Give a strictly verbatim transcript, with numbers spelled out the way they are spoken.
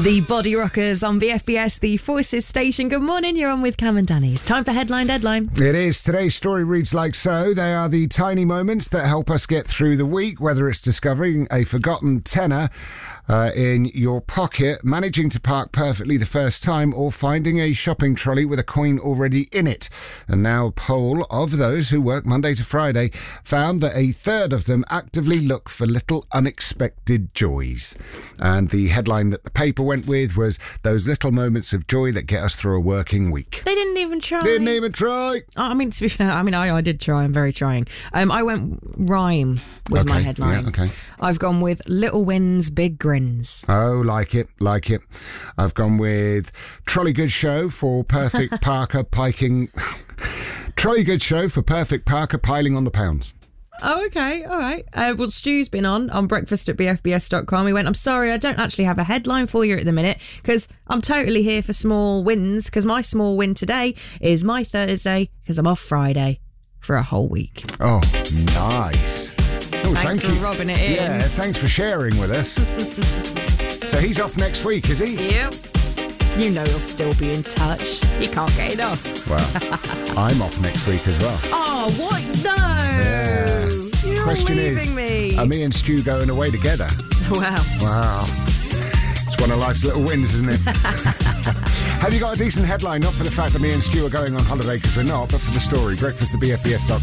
The Body Rockers on B F B S, the Forces station. Good morning, you're on with Cam and Danny. It's time for Headline Deadline. It is. Today's story reads like so. They are the tiny moments that help us get through the week, whether it's discovering a forgotten tenner uh, in your pocket, managing to park perfectly the first time, or finding a shopping trolley with a coin already in it. And now a poll of those who work Monday to Friday found that a third of them actively look for little unexpected joys. And the headline that the paper went with was those little moments of joy that get us through a working week. They didn't even try. Didn't even try. Oh, I mean, to be fair, I mean, I, I did try. I'm very trying. Um, I went rhyme with Okay, my headline. yeah, okay. I've gone with little wins, big grins. Oh, like it, like it. I've gone with Trolley Good Show for perfect Parker piking. Trolley Good Show for perfect Parker piling on the pounds. Oh, okay. All right. Uh, well, Stu's been on, on breakfast at b f b s dot com. He went, I'm sorry, I don't actually have a headline for you at the minute because I'm totally here for small wins, because my small win today is my Thursday because I'm off Friday for a whole week. Oh, nice. Oh, thanks thank for you. rubbing it in. Yeah, thanks for sharing with us. So he's off next week, is he? Yep. You know he'll still be in touch. He can't get enough. Well, I'm off next week as well. Oh, what? No. Yeah. You're Question leaving is, me. are me and Stu going away together? Wow. Wow. It's one of life's little wins, isn't it? Have you got a decent headline? Not for the fact that me and Stu are going on holiday, because we're not, but for the story. Breakfast at b f b s dot com.